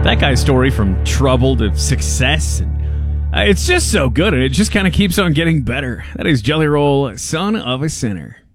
That guy's story from trouble to success, and it's just so good, and it just kind of keeps on getting better. That is Jelly Roll, Son of a Sinner.